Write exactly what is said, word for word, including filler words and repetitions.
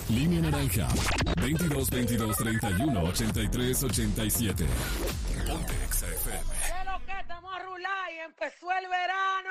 Línea naranja. veintidós veintidós treinta y uno ochenta y tres ochenta y siete. Ponte Exa F M. ¿Qué es lo que estamos a rular y empezó el verano?